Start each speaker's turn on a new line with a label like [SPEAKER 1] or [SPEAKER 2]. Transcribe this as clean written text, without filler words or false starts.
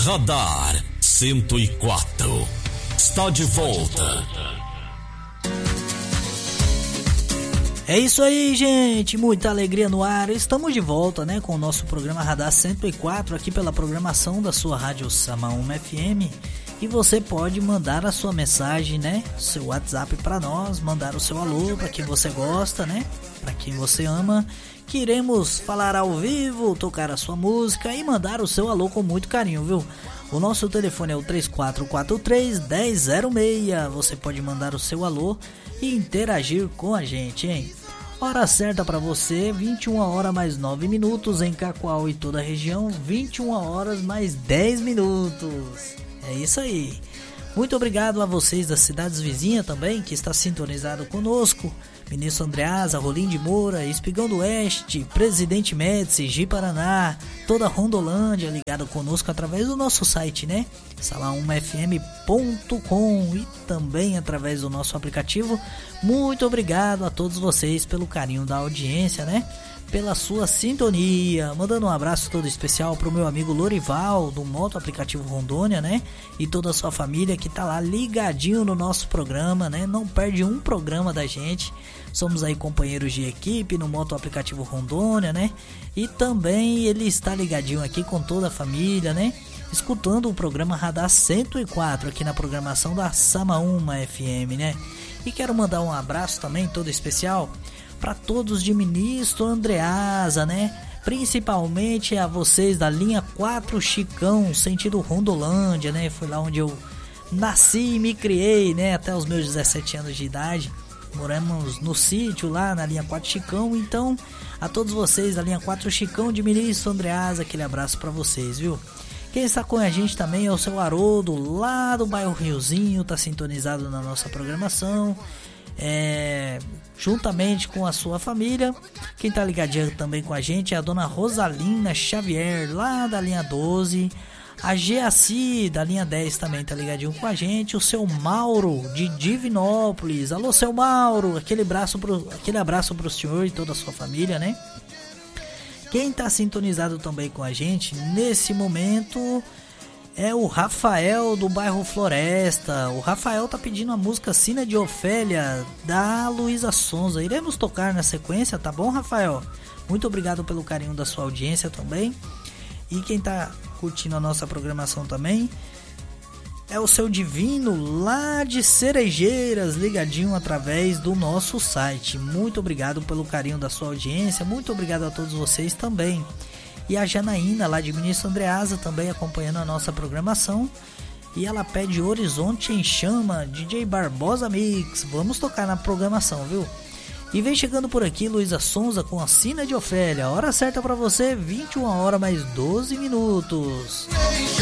[SPEAKER 1] Radar 104 está de volta.
[SPEAKER 2] É isso aí, gente, muita alegria no ar. Estamos de volta, né, com o nosso programa Radar 104 aqui pela programação da sua rádio Samaúma FM. E você pode mandar a sua mensagem, né, seu WhatsApp para nós, mandar o seu alô para quem você gosta, né, para quem você ama. Queremos falar ao vivo, tocar a sua música e mandar o seu alô com muito carinho, viu? O nosso telefone é o 3443-1006. Você pode mandar o seu alô e interagir com a gente, hein? Hora certa para você, 21 horas mais 9 minutos em Cacoal e toda a região, 21 horas mais 10 minutos. É isso aí. Muito obrigado a vocês das cidades vizinhas também, que está sintonizado conosco. Ministro Andreasa, Rolim de Moura, Espigão do Oeste, Presidente Médici, Ji-Paraná, toda a Rondolândia ligado conosco através do nosso site, né? Samaumafm.com e também através do nosso aplicativo. Muito obrigado a todos vocês pelo carinho da audiência, né? Pela sua sintonia, mandando um abraço todo especial pro meu amigo Lorival do Moto Aplicativo Rondônia, né? E toda a sua família que tá lá ligadinho no nosso programa, né? Não perde um programa da gente. Somos aí companheiros de equipe no Moto Aplicativo Rondônia, né? E também ele está ligadinho aqui com toda a família, né? Escutando o programa Radar 104 aqui na programação da Samaúma FM, né? E quero mandar um abraço também todo especial para todos de Ministro Andreasa, né? Principalmente a vocês da linha 4 Chicão, sentido Rondolândia, né? Foi lá onde eu nasci e me criei, né? Até os meus 17 anos de idade. Moramos no sítio lá na linha 4 Chicão. Então, a todos vocês da linha 4 Chicão de Ministro Andreasa, aquele abraço para vocês, viu? Quem está com a gente também é o seu Haroldo, lá do bairro Riozinho, tá sintonizado na nossa programação. Juntamente com a sua família. Quem tá ligadinho também com a gente é a dona Rosalina Xavier, lá da linha 12. A Geaci, da linha 10, também tá ligadinho com a gente. O seu Mauro, de Divinópolis. Alô, seu Mauro, aquele abraço pro senhor e toda a sua família, né? Quem tá sintonizado também com a gente nesse momento é o Rafael do bairro Floresta. O Rafael tá pedindo a música Sina de Ofélia da Luísa Sonza. Iremos tocar na sequência, tá bom, Rafael? Muito obrigado pelo carinho da sua audiência também. E quem tá curtindo a nossa programação também é o seu Divino lá de Cerejeiras, ligadinho através do nosso site. Muito obrigado pelo carinho da sua audiência. Muito obrigado a todos vocês também. E a Janaína, lá de Ministro Andreasa, também acompanhando a nossa programação. E ela pede Horizonte em Chama, DJ Barbosa Mix. Vamos tocar na programação, viu? E vem chegando por aqui Luísa Sonza com a Sina de Ofélia. Hora certa pra você, 21 horas mais 12 minutos.